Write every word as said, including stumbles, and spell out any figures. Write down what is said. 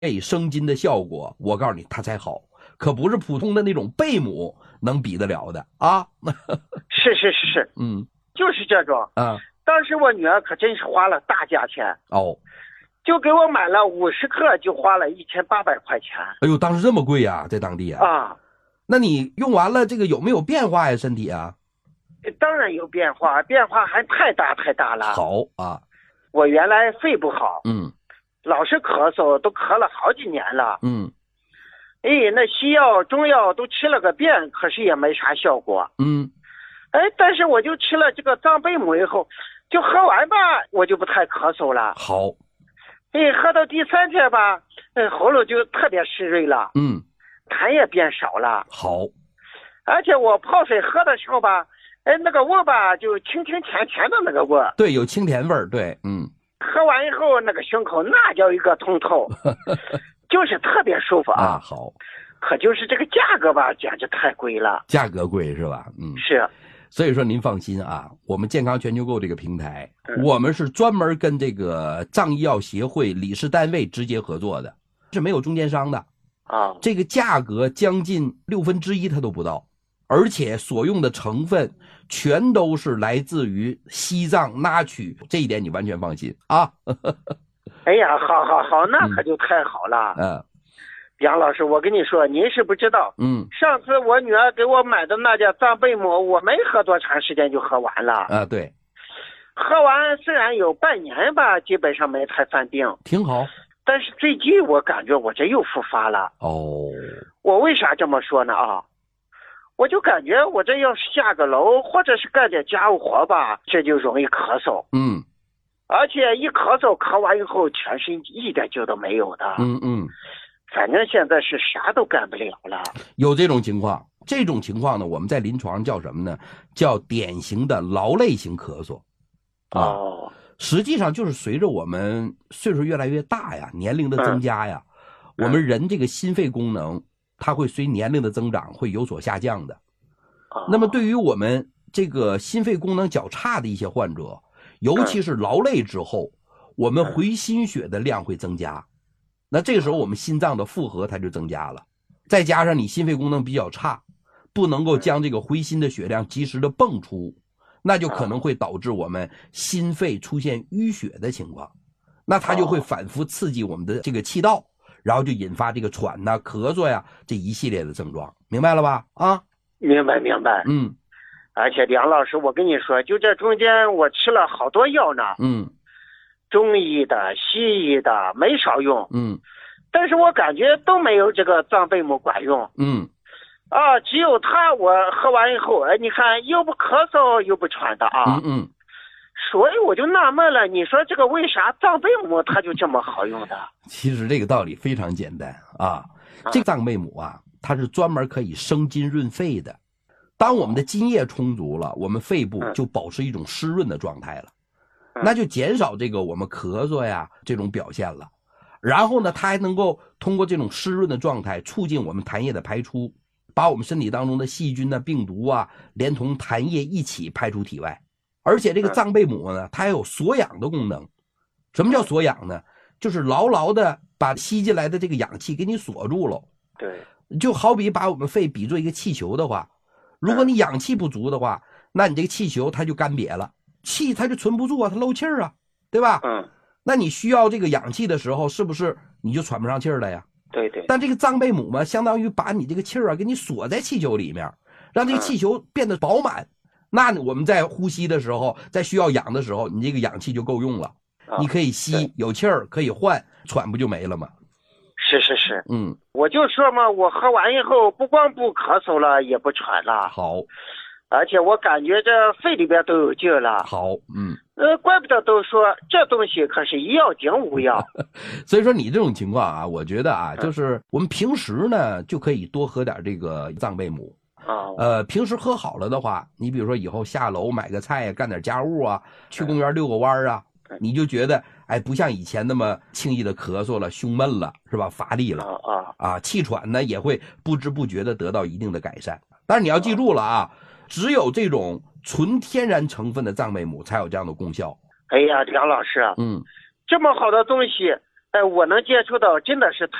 以生津的效果，我告诉你它才好，可不是普通的那种贝母能比得了的啊。 是是是是， 嗯， 就是这种啊。 当时我女儿可真是花了大价钱哦， 就给我买了五十克，就花了一千八百块钱。 哎呦，当时这么贵呀、啊，在当地啊。 啊， 那你用完了这个有没有变化呀？身体啊？ 当然有变化，变化还太大太大了。 好啊， 我原来肺不好， 嗯， 老是咳嗽，都咳了好几年了。 嗯， 哎，那西药中药都吃了个遍，可是也没啥效果。 嗯， 哎，但是我就吃了这个藏贝母以后，就喝完吧，我就不太咳嗽了。 好， 哎，喝到第三天吧，呃，喉咙就特别湿润了， 嗯， 痰也变少了。 好， 而且我泡水喝的时候吧，哎，那个味吧就清清甜甜的那个味儿。 对，有清甜味儿，对，嗯。 喝完以后那个胸口那叫一个通透，就是特别舒服啊。 啊，好。 可就是这个价格吧，简直太贵了。 价格贵是吧？嗯， 是。 所以说您放心啊，我们健康全球购这个平台， 嗯、 我们是专门跟这个藏医药协会理事单位直接合作的，是没有中间商的啊。 这个价格将近六分之一它都不到，而且所用的成分全都是来自于西藏那曲，这一点你完全放心啊。 哎呀，好好好，那可就太好了。 嗯。嗯， 杨老师，我跟你说，您是不知道， 嗯， 上次我女儿给我买的那家藏贝母，我没喝多长时间就喝完了。 啊，对， 喝完虽然有半年吧，基本上没太犯病， 挺好。 但是最近我感觉我这又复发了。 哦， 我为啥这么说呢？啊，我就感觉我这要是下个楼或者是干点家务活吧，这就容易咳嗽。 嗯， 而且一咳嗽，咳完以后全身一点劲都没有的。 嗯嗯。 反正现在是啥都干不了了。 有这种情况，这种情况呢，我们在临床叫什么呢？叫典型的劳累型咳嗽。啊、 哦， 实际上就是随着我们岁数越来越大呀，年龄的增加呀，嗯、我们人这个心肺功能，它会随年龄的增长会有所下降的。 哦、 那么对于我们这个心肺功能较差的一些患者，尤其是劳累之后，嗯、我们回心血的量会增加。那这个时候我们心脏的负荷它就增加了，再加上你心肺功能比较差，不能够将这个回心的血量及时的泵出，那就可能会导致我们心肺出现淤血的情况，那它就会反复刺激我们的这个气道，然后就引发这个喘呐、咳嗽呀这一系列的症状，明白了吧？啊， 明白明白。 嗯， 而且梁老师，我跟你说，就这中间我吃了好多药呢。 嗯。 中医的、西医的没少用， 嗯， 但是我感觉都没有这个藏贝母管用， 嗯， 啊，只有它我喝完以后，哎，你看又不咳嗽又不喘的啊， 嗯嗯， 所以我就纳闷了，你说这个为啥藏贝母它就这么好用的？ 其实这个道理非常简单啊，这个藏贝母啊，它是专门可以生津润肺的，当我们的津液充足了，我们肺部就保持一种湿润的状态了。那就减少这个我们咳嗽呀这种表现了，然后呢，它还能够通过这种湿润的状态促进我们痰液的排出，把我们身体当中的细菌啊、病毒啊，连同痰液一起排出体外。而且这个藏贝母呢，它还有锁氧的功能。什么叫锁氧呢？就是牢牢的把吸进来的这个氧气给你锁住了。 对， 就好比把我们肺比作一个气球的话，如果你氧气不足的话，那你这个气球它就干瘪了。气它就存不住啊，它漏气儿啊，对吧？ 嗯， 那你需要这个氧气的时候，是不是你就喘不上气儿了呀？ 对对。 但这个藏贝母嘛，相当于把你这个气儿啊给你锁在气球里面，让这个气球变得饱满。嗯、那我们在呼吸的时候，在需要氧的时候，你这个氧气就够用了，啊、你可以吸，有气儿可以换，喘不就没了吗？ 是是是， 嗯， 我就说嘛，我喝完以后不光不咳嗽了，也不喘了。 好。 而且我感觉这肺里边都有劲儿了。 好，嗯， 呃，怪不得都说这东西可是一药顶五药。 所以说你这种情况啊，我觉得啊，就是我们平时呢就可以多喝点这个藏贝母。 哦。 呃，平时喝好了的话，你比如说以后下楼买个菜，干点家务啊，去公园遛个弯啊，你就觉得哎，不像以前那么轻易的咳嗽了、胸闷了，是吧？乏力了啊啊，气喘呢也会不知不觉的得到一定的改善。但是你要记住了啊。只有这种纯天然成分的藏贝母才有这样的功效。 哎呀，梁老师， 嗯， 这么好的东西， 哎，我能接触到真的是